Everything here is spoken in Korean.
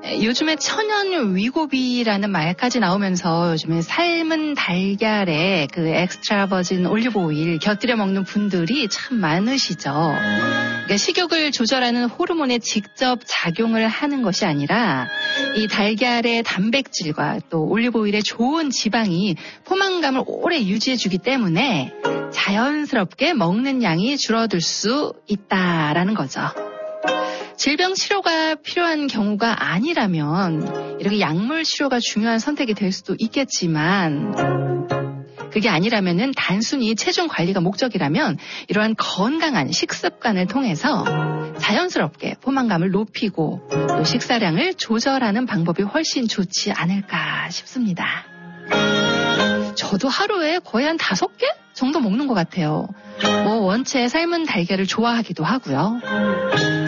요즘에 천연 위고비라는 말까지 나오면서 요즘에 삶은 달걀에 그 엑스트라 버진 올리브 오일 곁들여 먹는 분들이 참 많으시죠. 그러니까 식욕을 조절하는 호르몬에 직접 작용을 하는 것이 아니라 이 달걀의 단백질과 또 올리브 오일의 좋은 지방이 포만감을 오래 유지해주기 때문에 자연스럽게 먹는 양이 줄어들 수 있다라는 거죠. 질병 치료가 필요한 경우가 아니라면 이렇게 약물 치료가 중요한 선택이 될 수도 있겠지만 그게 아니라면은 단순히 체중 관리가 목적이라면 이러한 건강한 식습관을 통해서 자연스럽게 포만감을 높이고 또 식사량을 조절하는 방법이 훨씬 좋지 않을까 싶습니다. 저도 하루에 거의 한 5개 정도 먹는 것 같아요. 원체 삶은 달걀을 좋아하기도 하고요.